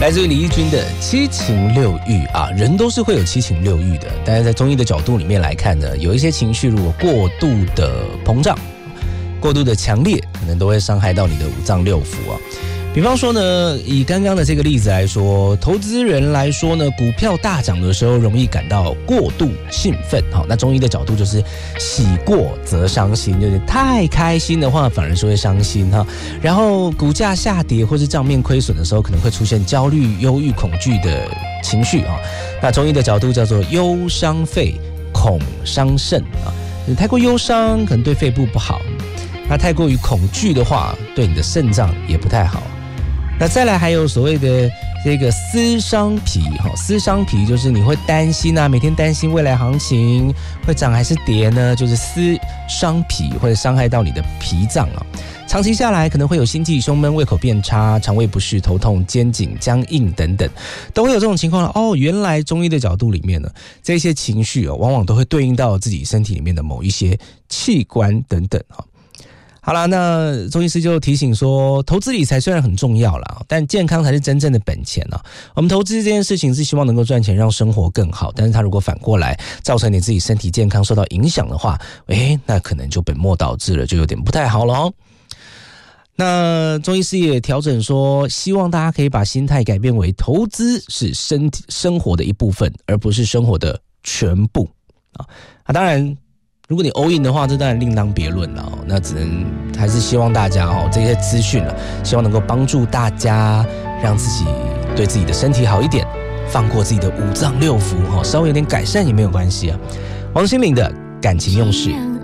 来自于李翊君的七情六欲啊，人都是会有七情六欲的，但是在中医的角度里面来看呢，有一些情绪如果过度的膨胀、过度的强烈，可能都会伤害到你的五脏六腑啊。比方说呢，以刚刚的这个例子来说，投资人来说呢，股票大涨的时候容易感到过度兴奋。好，那中医的角度就是喜过则伤心，就是太开心的话反而是会伤心哈。然后股价下跌或是账面亏损的时候，可能会出现焦虑、忧郁、恐惧的情绪啊。那中医的角度叫做忧伤肺，恐伤肾啊。你太过忧伤可能对肺部不好，那太过于恐惧的话，对你的肾脏也不太好。那再来还有所谓的这个思伤脾，思伤脾就是你会担心啊，每天担心未来行情会涨还是跌呢，就是思伤脾会伤害到你的脾脏啊。长期下来可能会有心悸、胸闷、胃口变差、肠胃不适、头痛、肩颈僵硬等等，都会有这种情况哦。原来中医的角度里面呢，这些情绪往往都会对应到自己身体里面的某一些器官等等哈。好啦，那中医师就提醒说，投资理财虽然很重要啦，但健康才是真正的本钱啊。我们投资这件事情是希望能够赚钱，让生活更好，但是它如果反过来造成你自己身体健康受到影响的话，那可能就本末倒置了，就有点不太好了哦。那中医师也调整说，希望大家可以把心态改变为投资是生活的一部分，而不是生活的全部啊。当然如果你 all in 的话，这当然另当别论了。那只能还是希望大家这些资讯希望能够帮助大家，让自己对自己的身体好一点，放过自己的五脏六腑，稍微有点改善也没有关系啊。王心凌的感情用事。